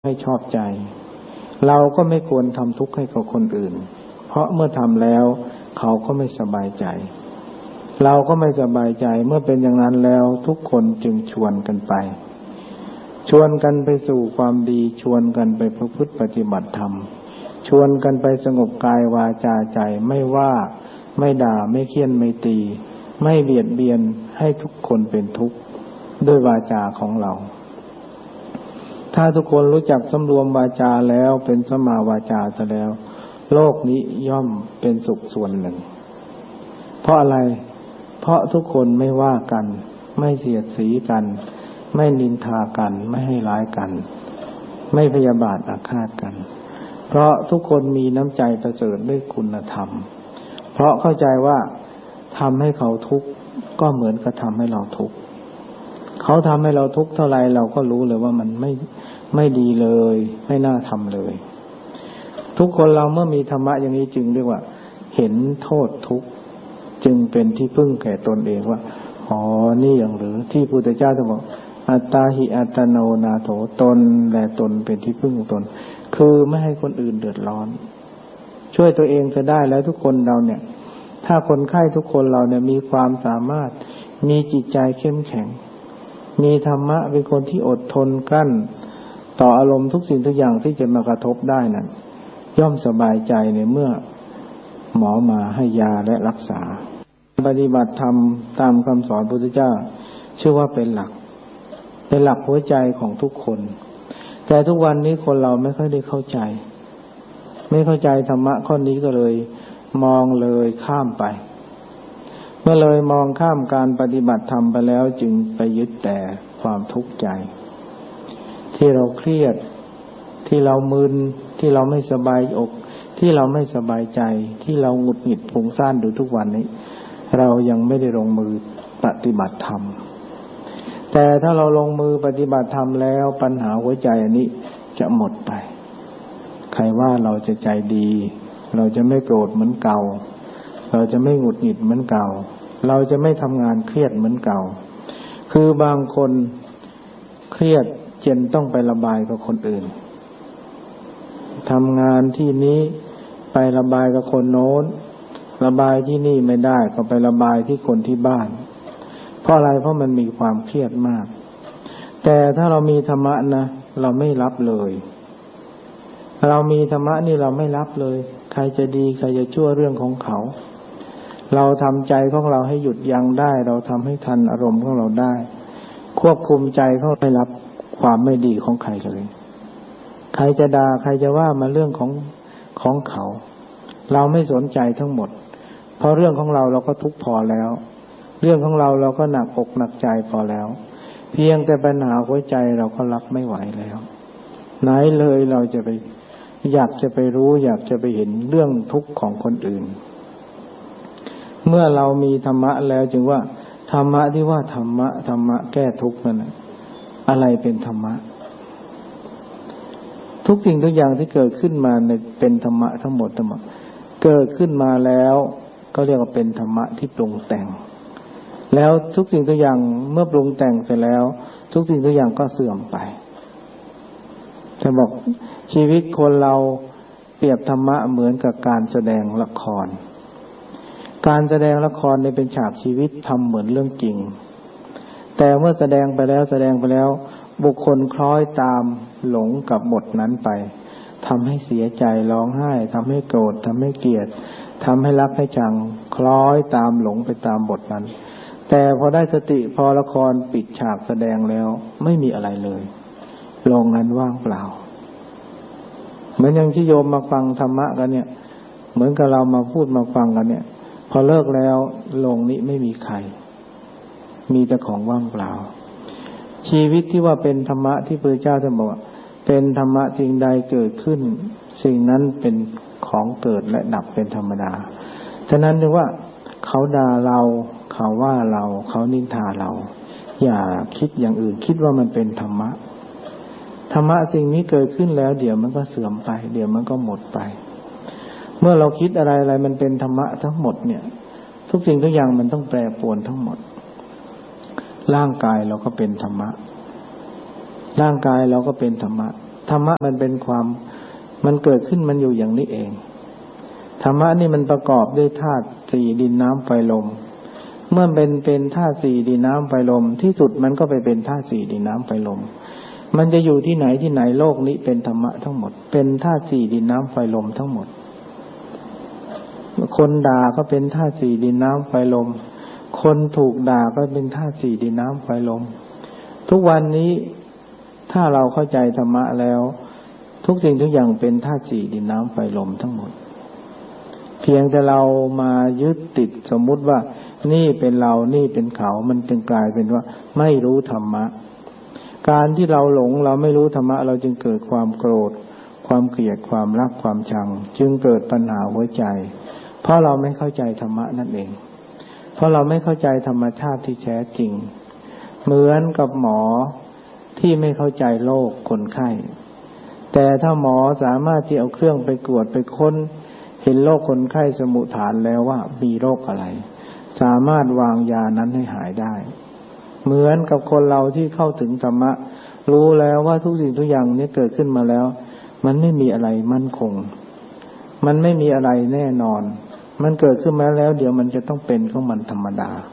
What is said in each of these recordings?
ให้ชอบใจเราก็ไม่ควรทำทุกข์ให้กับคนอื่นเพราะเมื่อทำแล้วเขาก็ไม่สบายใจเราก็ไม่สบายใจเมื่อเป็นอย่างนั้นแล้วทุกคนจึงชวนกันไปสู่ความดีชวนกันไปประพฤติปฏิบัติธรรมชวนกันไปสงบกายวาจาใจไม่ว่าไม่ด่าไม่เฆี่ยนไม่ตีไม่เบียดเบียนให้ทุกคนเป็นทุกข์ด้วยวาจาของเราถ้าทุกคนรู้จักสำรวมวาจาแล้วเป็นสัมมาวาจาซะแล้วโลกนี้ย่อมเป็นสุขส่วนหนึ่งเพราะอะไรเพราะทุกคนไม่ว่ากันไม่เสียดสีกันไม่นินทากันไม่ให้ร้ายกันไม่พยาบาทอาฆาตกันเพราะทุกคนมีน้ำใจประเสริฐด้วยคุณธรรมเพราะเข้าใจว่าทำให้เขาทุกข์ก็เหมือนกับทำให้เราทุกข์เขาทำให้เราทุกข์เท่าไรเราก็รู้เลยว่ามันไม่ดีเลยไม่น่าทำเลยทุกคนเราเมื่อมีธรรมะอย่างนี้จึงเรียกว่าเห็นโทษทุกข์จึงเป็นที่พึ่งแก่ตนเองว่าอ๋อนี่อย่างหรือที่พุทธเจ้าจะบอกอัตตาหิอัตโนนาโถตนและตนเป็นที่พึ่งของตนคือไม่ให้คนอื่นเดือดร้อนช่วยตัวเองจะได้แล้วทุกคนเราเนี่ยถ้าคนไข้ทุกคนเราเนี่ยมีความสามารถมีจิตใจเข้มแข็งมีธรรมะเป็นคนที่อดทนกลั้นต่ออารมณ์ทุกสิ่งทุกอย่างที่จะมากระทบได้นั้นย่อมสบายใจในเมื่อหมอมาให้ยาและรักษาปฏิบัติธรรมตามคำสอนพระพุทธเจ้าชื่อว่าเป็นหลักหัวใจของทุกคนแต่ทุกวันนี้คนเราไม่ค่อยได้เข้าใจธรรมะข้อนี้ก็เลยมองเลยข้ามไปเมื่อเลยมองข้ามการปฏิบัติธรรมไปแล้วจึงไปยึดแต่ความทุกข์ใจที่เราเครียดที่เรามึนที่เราไม่สบายอกที่เราไม่สบายใจที่เราหงุดหงิดฟุ้งซ่านอยู่ทุกวันนี้เรายังไม่ได้ลงมือปฏิบัติธรรมแต่ถ้าเราลงมือปฏิบัติธรรมแล้วปัญหาหัวใจอันนี้จะหมดไปใครว่าเราจะใจดีเราจะไม่โกรธเหมือนเก่าเราจะไม่หงุดหงิดเหมือนเก่าเราจะไม่ทำงานเครียดเหมือนเก่าคือบางคนเครียดจนต้องไประบายกับคนอื่นทำงานที่นี้ไประบายกับคนโน้นระบายที่นี่ไม่ได้ก็ไประบายที่คนที่บ้านเพราะอะไรเพราะมันมีความเครียดมากแต่ถ้าเรามีธรรมะนะเราไม่รับเลยเรามีธรรมะนี่เราไม่รับเลยใครจะดีใครจะชั่วเรื่องของเขาเราทำใจของเราให้หยุดยั้งได้เราทำให้ทันอารมณ์ของเราได้ควบคุมใจเขาไม่รับความไม่ดีของใครเลยใครจะด่าใครจะว่ามาเรื่องของเขาเราไม่สนใจทั้งหมดเพราะเรื่องของเราก็ทุกข์พอแล้วเรื่องของเราก็หนักอกหนักใจพอแล้วเพียงแต่ปัญหาหัวใจเราก็รับไม่ไหวแล้วไหนเลยเราจะไปอยากจะไปรู้อยากจะไปเห็นเรื่องทุกข์ของคนอื่นเมื่อเรามีธรรมะแล้วจึงว่าธรรมะที่ว่าธรรมะแก้ทุกข์นั่นน่ะอะไรเป็นธรรมะทุกสิ่งทุกอย่างที่เกิดขึ้นมาในเป็นธรรมะทั้งหมดเกิดขึ้นมาแล้วก็เรียกว่าเป็นธรรมะที่ปรุงแต่งแล้วทุกสิ่งทุกอย่างเมื่อปรุงแต่งเสร็จแล้วทุกสิ่งทุกอย่างก็เสื่อมไปจะบอกชีวิตคนเราเปรียบธรรมะเหมือนกับการแสดงละครการแสดงละครในเป็นฉากชีวิตทำเหมือนเรื่องจริงแต่เมื่อแสดงไปแล้วบุคคลคล้อยตามหลงกับบทนั้นไปทำให้เสียใจร้องไห้ทำให้โกรธทำให้เกลียดทำให้รักให้ชังคล้อยตามหลงไปตามบทนั้นแต่พอได้สติพอละครปิดฉากแสดงแล้วไม่มีอะไรเลยโรงนั้นว่างเปล่าเหมือนอย่างที่โยมมาฟังธรรมะกันเนี่ยเหมือนกับเรามาพูดมาฟังกันเนี่ยพอเลิกแล้วโรงนี้ไม่มีใครมีแต่ของว่างเปล่าชีวิตที่ว่าเป็นธรรมะที่พระเจ้าท่านบอกว่าเป็นธรรมะสิ่งใดเกิดขึ้นสิ่งนั้นเป็นของเกิดและดับเป็นธรรมดาฉะนั้นเรียกว่าเขาด่าเราเขาว่าเราเขานินทาเราอย่าคิดอย่างอื่นคิดว่ามันเป็นธรรมะสิ่งนี้เกิดขึ้นแล้วเดี๋ยวมันก็เสื่อมไปเดี๋ยวมันก็หมดไปเมื่อเราคิดอะไรมันเป็นธรรมะทั้งหมดเนี่ยทุกสิ่งทุกอย่างมันต้องแปรปรวนทั้งหมดร่างกายเราก็เป็นธรรมะร่างกายเราก็เป็นธรรมะธรรมะมันเป็นความมันเกิดขึ้นมันอยู่อย่างนี้เองธรรมะนี่มันประกอบด้วยธาตุสี่ดินน้ำไฟลมเมื่อเป็นธาตุสี่ดินน้ำไฟลมที่สุดมันก็ไปเป็นธาตุสี่ดินน้ำไฟลมมันจะอยู่ที่ไหนโลกนี้เป็นธรรมะทั้งหมดเป็นธาตุสี่ดินน้ำไฟลมทั้งหมดคนด่าก็เป็นธาตุสี่ดินน้ำไฟลมคนถูกด่าก็เป็นธาตุสี่ดินน้ำไฟลมทุกวันนี้ถ้าเราเข้าใจธรรมะแล้วทุกสิ่งทุกอย่างเป็นธาตุสี่ดินน้ำไฟลมทั้งหมดเพียงแต่เรามายึดติดสมมุติว่านี่เป็นเรานี่เป็นเขามันจึงกลายเป็นว่าไม่รู้ธรรมะการที่เราหลงเราไม่รู้ธรรมะเราจึงเกิดความโกรธความเกลียดความรักความชังจึงเกิดปัญหาหัวใจเพราะเราไม่เข้าใจธรรมะนั่นเองเพราะเราไม่เข้าใจธรรมชาติที่แท้จริงเหมือนกับหมอที่ไม่เข้าใจโรคคนไข้แต่ถ้าหมอสามารถที่เอาเครื่องไปตรวจไปค้นเห็นโรคคนไข้สมุฏฐานแล้วว่ามีโรคอะไรสามารถวางยานั้นให้หายได้เหมือนกับคนเราที่เข้าถึงธรรมะรู้แล้วว่าทุกสิ่งทุกอย่างนี้เกิดขึ้นมาแล้วมันไม่มีอะไรมั่นคงมันไม่มีอะไรแน่นอนมันเกิดขึ้นมาแล้วเดี๋ยวมันจะต้องเป็นของมันธรรมดา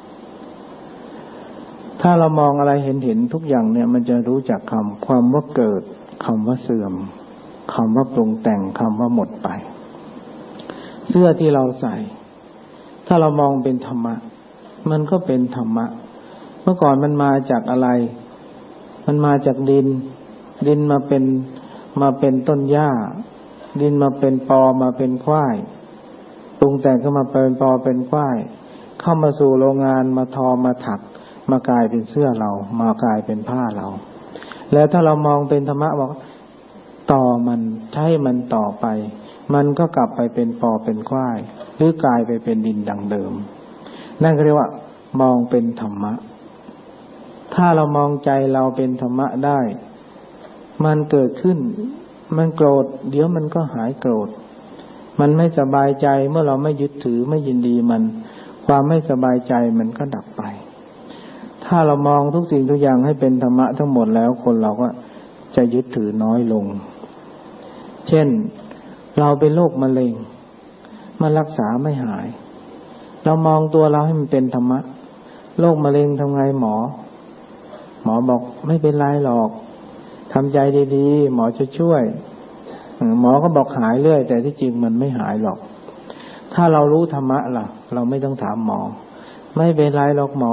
ถ้าเรามองอะไรเห็นทุกอย่างเนี่ยมันจะรู้จักความว่าเกิดคำว่าเสื่อมคำว่าปรุงแต่งคำว่าหมดไปเสื้อที่เราใส่ถ้าเรามองเป็นธรรมะมันก็เป็นธรรมะเมื่อก่อนมันมาจากอะไรมันมาจากดินมาเป็นต้นหญ้าดินมาเป็นปอมาเป็นฝ้ายปรุงแต่งเข้ามาเป็นปอเป็นฝ้ายเข้ามาสู่โรงงานมาทอมาถักมากลายเป็นเสื้อเรามากลายเป็นผ้าเราแล้วถ้าเรามองเป็นธรรมะบอกต่อมันใช้มันต่อไปมันก็กลับไปเป็นปอเป็นฝ้ายหรือกลายไปเป็นดินดังเดิมนั่นก็เรียกว่ามองเป็นธรรมะถ้าเรามองใจเราเป็นธรรมะได้มันเกิดขึ้นมันโกรธเดี๋ยวมันก็หายโกรธมันไม่สบายใจเมื่อเราไม่ยึดถือไม่ยินดีมันความไม่สบายใจมันก็ดับไปถ้าเรามองทุกสิ่งทุกอย่างให้เป็นธรรมะทั้งหมดแล้วคนเราก็จะยึดถือน้อยลงเช่นเราเป็นโรคมะเร็งมันรักษาไม่หายเรามองตัวเราให้มันเป็นธรรมะโรคมะเร็งทำไงหมอบอกไม่เป็นไรหรอกทำใจดีๆหมอจะช่วยหมอก็บอกหายเรื่อยแต่ที่จริงมันไม่หายหรอกถ้าเรารู้ธรรมะล่ะเราไม่ต้องถามหมอไม่เป็นไรหรอกหมอ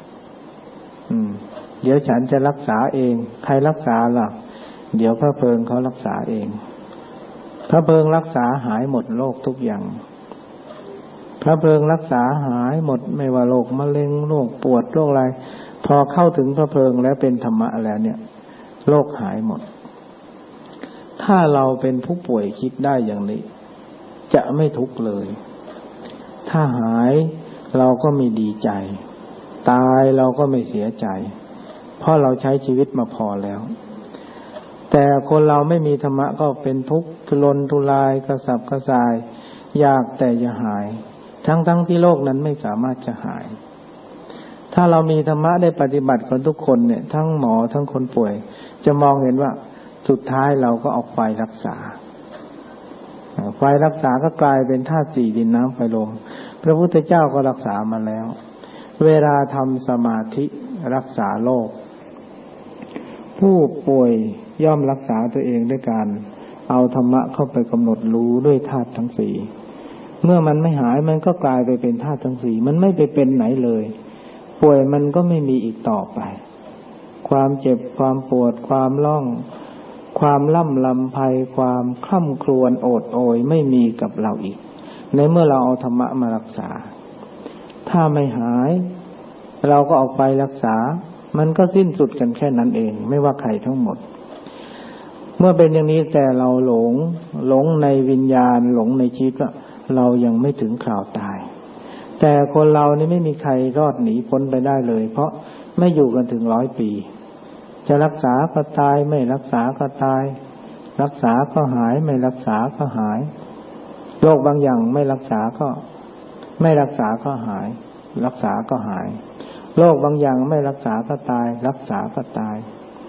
เดี๋ยวฉันจะรักษาเองใครรักษาล่ะเดี๋ยวพระเพลิงเขารักษาเองพระเพลิงรักษาหายหมดโรคทุกอย่างพระเพลิงรักษาหายหมดไม่ว่าโรคมะเร็งโรคปวดโรคอะไรพอเข้าถึงพระเพลิงแล้วเป็นธรรมะแล้วเนี่ยโรคหายหมดถ้าเราเป็นผู้ป่วยคิดได้อย่างนี้จะไม่ทุกข์เลยถ้าหายเราก็ไม่ดีใจตายเราก็ไม่เสียใจเพราะเราใช้ชีวิตมาพอแล้วแต่คนเราไม่มีธรรมะก็เป็นทุกข์ทุรนทุรายกระสับกระส่ายอยากแต่จะหายทั้งที่โลกนั้นไม่สามารถจะหายถ้าเรามีธรรมะได้ปฏิบัติกันทุกคนเนี่ยทั้งหมอทั้งคนป่วยจะมองเห็นว่าสุดท้ายเราก็เอาไฟรักษาไฟรักษาก็กลายเป็นธาตุสี่ดินน้ำไฟลมพระพุทธเจ้าก็รักษามาแล้วเวลาทำสมาธิรักษาโรคผู้ป่วยย่อมรักษาตัวเองด้วยการเอาธรรมะเข้าไปกำหนดรู้ด้วยธาตุทั้งสี่เมื่อมันไม่หายมันก็กลายไปเป็นธาตุทั้งสี่มันไม่ไปเป็นไหนเลยป่วยมันก็ไม่มีอีกต่อไปความเจ็บความปวดความล่องความล่ำลำไพความคร่ำครวญโอดโอยไม่มีกับเราอีกในเมื่อเราเอาธรรมะมารักษาถ้าไม่หายเราก็เอาไปรักษามันก็สิ้นสุดกันแค่นั้นเองไม่ว่าใครทั้งหมดเมื่อเป็นอย่างนี้แต่เราหลงในวิญญาณหลงในชีวิตว่าเรายังไม่ถึงคราวตายแต่คนเรานี่ไม่มีใครรอดหนีพ้นไปได้เลยเพราะไม่อยู่กันถึง100 ปีจะรักษาก็ตายไม่รักษาก็ตายรักษาก็หายไม่รักษาก็หายโรคบางอย่างไม่รักษาก็ไม่รักษาก็หายรักษาก็หายโรคบางอย่างไม่รักษาก็ตายรักษาก็ตาย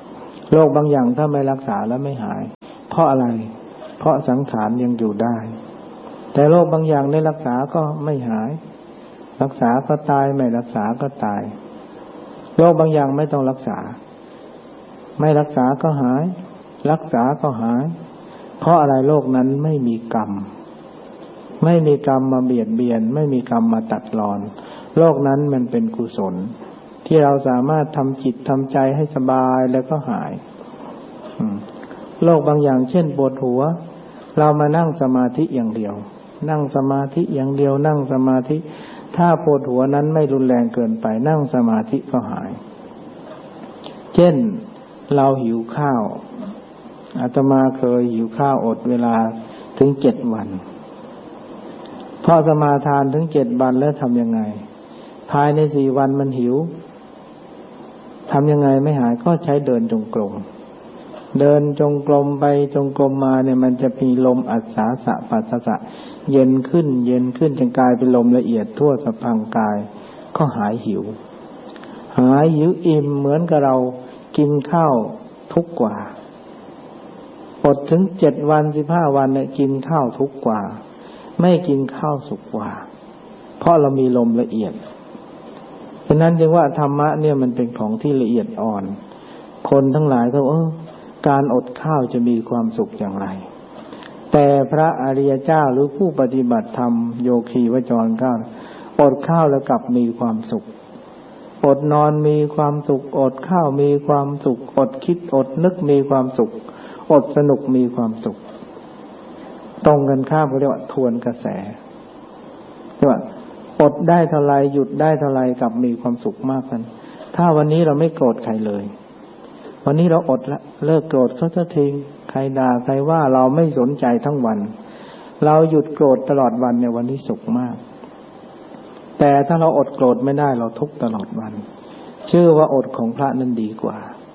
โรคบางอย่างถ้าไม่รักษาแล้วไม่หายเพราะอะไรเพราะสังขารยังอยู่ได้แต่โรคบางอย่างได้รักษาก็ไม่หายรักษาก็ตายไม่รักษาก็ตายโรคบางอย่างไม่ต้องรักษาไม่รักษาก็หายรักษาก็หายเพราะอะไรโรคนั้นไม่มีกรรมไม่มีกรรมมาเบียดเบียนไม่มีกรรมมาตัดรอนโรคนั้นมันเป็นกุศลที่เราสามารถทำจิตทำใจให้สบายแล้วก็หายโรคบางอย่างเช่นปวดหัวเรามานั่งสมาธิอย่างเดียวนั่งสมาธิอย่างเดียวนั่งสมาธิถ้าปวดหัวนั้นไม่รุนแรงเกินไปนั่งสมาธิก็หายเช่นเราหิวข้าวอาตมาเคยหิวข้าวอดเวลาถึง7 วันพอสมาทานถึง7 วันแล้วทำยังไงภายใน4 วันมันหิวทำยังไงไม่หายก็ใช้เดินจงกรมเดินจงกรมไปจงกรมมาเนี่ยมันจะมีลมอัศสาสะปัสสะเย็นขึ้นเย็นขึ้นจนกลายเป็นลมละเอียดทั่วสะพรังกายก็หายหิวหายหิวอิ่มเหมือนกับเรากินข้าวทุกกว่าอดถึง7 วัน15 วันเนี่ยกินข้าวทุกกว่าไม่กินข้าวสุกกว่าเพราะเรามีลมละเอียดฉะนั้นจึงว่าธรรมะเนี่ยมันเป็นของที่ละเอียดอ่อนคนทั้งหลายก็การอดข้าวจะมีความสุขอย่างไรแต่พระอริยเจ้าหรือผู้ปฏิบัติธรรมโยคีวจรเก้าอดข้าวแล้วกลับมีความสุขอดนอนมีความสุขอดข้าวมีความสุขอดคิดอดนึกมีความสุขอดสนุกมีความสุขตรงกันข้ามเขาเรียกว่าทวนกระแสว่าอดได้เท่าไรหยุดได้เท่าไรกับมีความสุขมากกันถ้าวันนี้เราไม่โกรธใครเลยวันนี้เราอดละเลิกโกรธเขาจะทิ้งใครด่าใครว่าเราไม่สนใจทั้งวันเราหยุดโกรธตลอดวันเนี่ยวันนี้สุขมากแต่ถ้าเราอดโกรธไม่ได้เราทุกข์ตลอดวันชื่อว่าอดของพระนั้นดีกว่า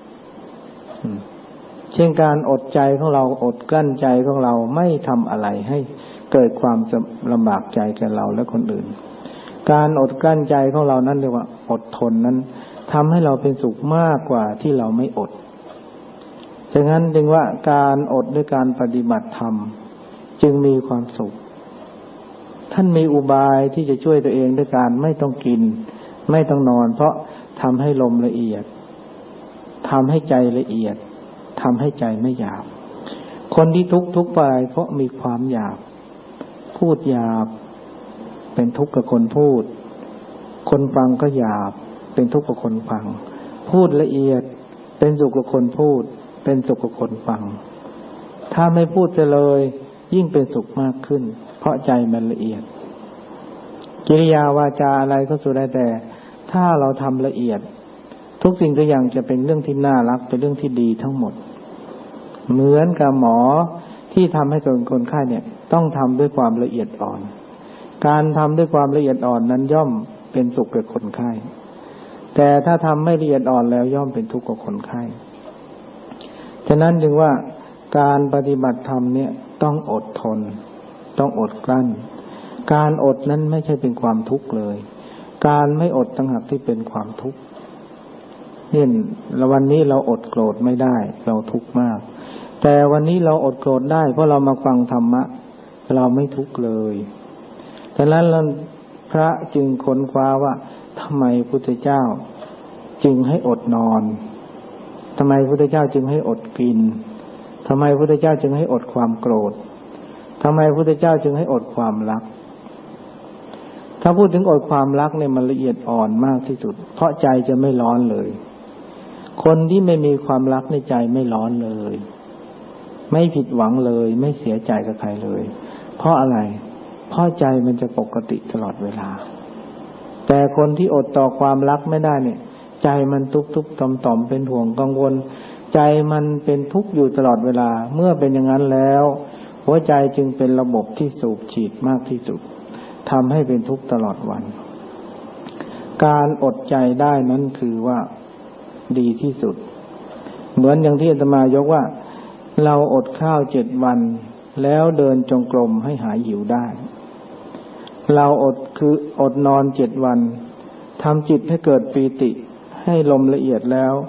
เช่นการอดใจของเราอดกลั้นใจของเราไม่ทำอะไรให้เกิดความลำบากใจแก่เราและคนอื่นการอดกลั้นใจของเรานั้นเรียกว่าอดทนนั้นทำให้เราเป็นสุขมากกว่าที่เราไม่อดฉะนั้นจึงว่าการอดด้วยการปฏิบัติธรรมจึงมีความสุขท่านมีอุบายที่จะช่วยตัวเองด้วยการไม่ต้องกินไม่ต้องนอนเพราะทำให้ลมละเอียดทำให้ใจละเอียดทำให้ใจไม่หยาบคนที่ทุกข์ไปเพราะมีความหยาบพูดหยาบเป็นทุกข์กับคนพูดคนฟังก็หยาบเป็นทุกข์กับคนฟังพูดละเอียดเป็นสุขกับคนพูดเป็นสุขกับคนฟังถ้าไม่พูดเลยยิ่งเป็นสุขมากขึ้นเพราะใจมันละเอียดกิริยาวาจาอะไรก็สุดได้แต่ถ้าเราทำละเอียดทุกสิ่งทุกอย่างจะเป็นเรื่องที่น่ารักเป็นเรื่องที่ดีทั้งหมดเหมือนกับหมอที่ทำให้คนไข้เนี่ยต้องทำด้วยความละเอียดอ่อนการทำด้วยความละเอียดอ่อนนั้นย่อมเป็นสุขกับคนไข้แต่ถ้าทำไม่ละเอียดอ่อนแล้วย่อมเป็นทุกข์กับคนไข้ฉะนั้นจึงว่าการปฏิบัติธรรมเนี่ยต้องอดทนต้องอดกลั้นการอดนั้นไม่ใช่เป็นความทุกข์เลยการไม่อดต่างหากที่เป็นความทุกข์เช่นวันนี้เราอดโกรธไม่ได้เราทุกข์มากแต่วันนี้เราอดโกรธได้เพราะเรามาฟังธรรมะเราไม่ทุกข์เลยฉะนั้นพระจึงค้นคว้าว่าทำไมพุทธเจ้าจึงให้อดนอนทำไมพุทธเจ้าจึงให้อดกินทำไมพุทธเจ้าจึงให้อดความโกรธทำไมพุทธเจ้าจึงให้อดความรักถ้าพูดถึงอดความรักเนี่ยมันละเอียดอ่อนมากที่สุดเพราะใจจะไม่ร้อนเลยคนที่ไม่มีความรักในใจไม่ร้อนเลยไม่ผิดหวังเลยไม่เสียใจกับใครเลยเพราะอะไรเพราะใจมันจะปกติตลอดเวลาแต่คนที่อดต่อความรักไม่ได้เนี่ยใจมันทุกข์ๆต่อมๆเป็นห่วงกังวลใจมันเป็นทุกข์อยู่ตลอดเวลาเมื่อเป็นอย่างนั้นแล้วหัวใจจึงเป็นระบบที่สูบฉีดมากที่สุดทำให้เป็นทุกข์ตลอดวันการอดใจได้นั้นคือว่าดีที่สุดเหมือนอย่างที่อาตมายกว่าเราอดข้าว7 วันแล้วเดินจงกรมให้หายหิวได้เราอดนอน7 วันทำจิตให้เกิดปีติให้ลมละเอียดแล้ว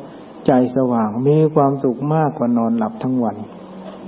ใจสว่างมีความสุขมากกว่านอนหลับทั้งวัน